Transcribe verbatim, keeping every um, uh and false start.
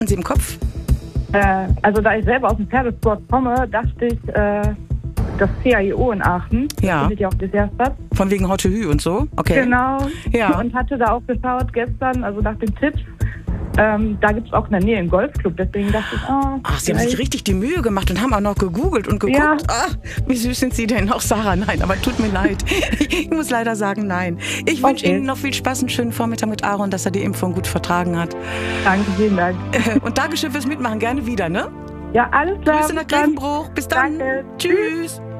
Sie im Kopf? Äh, also da ich selber aus dem Pferdesport komme, dachte ich, äh, das C A I O in Aachen, ja. Das findet ja auf Dessertplatz. Von wegen Hotte Hü und so? Okay. Genau. Ja. Und hatte da auch geschaut gestern, also nach den Tipps. Ähm, da gibt es auch in der Nähe einen Golfclub, deswegen dachte ich, oh, Ach, Sie haben sich richtig die Mühe gemacht und haben auch noch gegoogelt und geguckt. Ja. Ach, wie süß sind Sie denn? Auch Sarah, nein, aber tut mir leid. Ich muss leider sagen, nein. Ich wünsche Okay. Ihnen noch viel Spaß, einen schönen Vormittag mit Aaron, dass er die Impfung gut vertragen hat. Danke, vielen Dank. Und Dankeschön fürs Mitmachen, gerne wieder, ne? Ja, alles klar. Grüße nach bis dann. Grevenbruch. Bis dann. Danke. Tschüss.